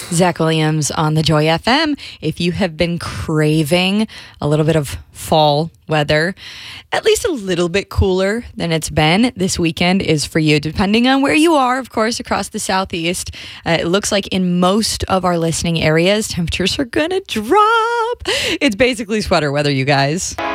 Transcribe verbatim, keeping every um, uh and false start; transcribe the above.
Zach Williams on the Joy F M. If you have been craving a little bit of fall weather, at least a little bit cooler than it's been, this weekend is for you, depending on where you are, of course, across the southeast. Uh, it looks like in most of our listening areas, temperatures are going to drop. It's basically sweater weather, you guys.